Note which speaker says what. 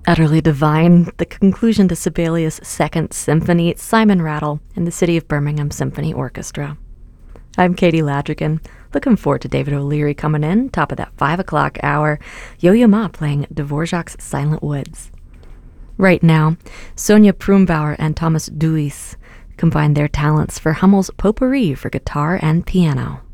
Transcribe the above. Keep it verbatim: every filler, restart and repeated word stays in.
Speaker 1: Utterly divine, the conclusion to Sibelius' Second Symphony, Simon Rattle, and the City of Birmingham Symphony Orchestra. I'm Katie Ladrigan, looking forward to David O'Leary coming in, top of that five o'clock hour, Yo-Yo Ma playing Dvorak's Silent Woods. Right now, Sonia Prumbauer and Thomas Duis combine their talents for Hummel's Potpourri for guitar and piano.